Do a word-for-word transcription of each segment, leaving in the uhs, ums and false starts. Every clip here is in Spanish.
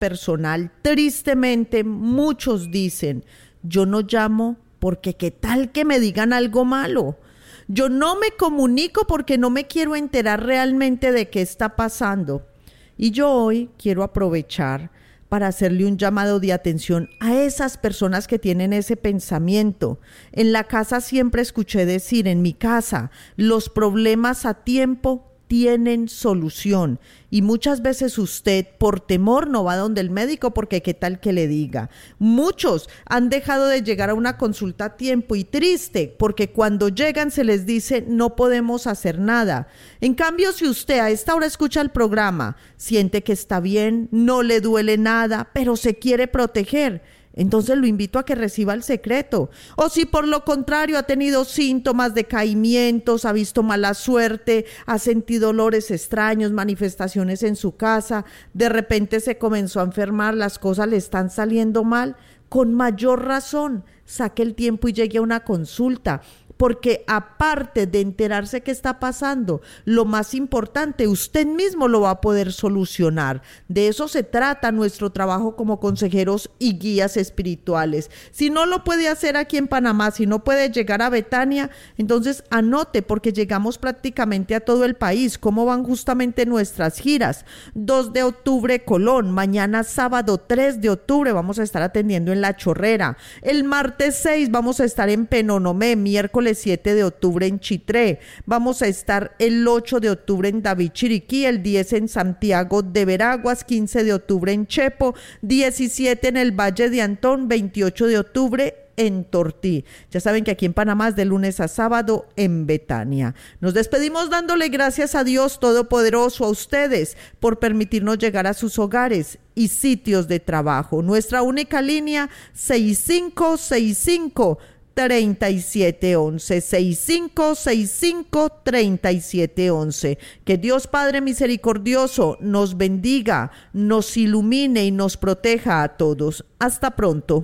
personal, tristemente muchos dicen, yo no llamo porque qué tal que me digan algo malo. Yo no me comunico porque no me quiero enterar realmente de qué está pasando. Y yo hoy quiero aprovechar para hacerle un llamado de atención a esas personas que tienen ese pensamiento. En la casa siempre escuché decir, en mi casa, los problemas a tiempo tienen solución. Y muchas veces usted, por temor, no va donde el médico porque qué tal que le diga. Muchos han dejado de llegar a una consulta a tiempo y triste porque cuando llegan se les dice no podemos hacer nada. En cambio, si usted a esta hora escucha el programa, siente que está bien, no le duele nada, pero se quiere proteger, entonces lo invito a que reciba el secreto. O si por lo contrario ha tenido síntomas, decaimientos, ha visto mala suerte, ha sentido olores extraños, manifestaciones en su casa, de repente se comenzó a enfermar, las cosas le están saliendo mal, con mayor razón, saque el tiempo y llegue a una consulta. Porque aparte de enterarse qué está pasando, lo más importante, usted mismo lo va a poder solucionar. De eso se trata nuestro trabajo como consejeros y guías espirituales. Si no lo puede hacer aquí en Panamá, si no puede llegar a Betania, entonces anote, porque llegamos prácticamente a todo el país. ¿Cómo van justamente nuestras giras? dos de octubre, Colón. Mañana sábado tres de octubre vamos a estar atendiendo en La Chorrera. El martes seis vamos a estar en Penonomé. Miércoles siete de octubre en Chitré, vamos a estar el ocho de octubre en David Chiriquí, el diez en Santiago de Veraguas, quince de octubre en Chepo, diecisiete en el Valle de Antón, veintiocho de octubre en Tortí. Ya saben que aquí en Panamá es de lunes a sábado en Betania. Nos despedimos dándole gracias a Dios Todopoderoso, a ustedes, por permitirnos llegar a sus hogares y sitios de trabajo. Nuestra única línea seis cinco seis cinco, treinta y siete once, seis cinco seis cinco, treinta y siete once. Que Dios Padre misericordioso nos bendiga, nos ilumine y nos proteja a todos. Hasta pronto.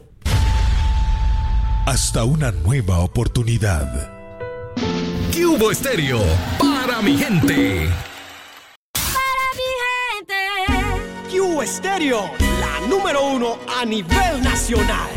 Hasta una nueva oportunidad. ¿Qué hubo, Estéreo? Para mi gente. Para mi gente. ¿Qué hubo, Estéreo? La número uno a nivel nacional.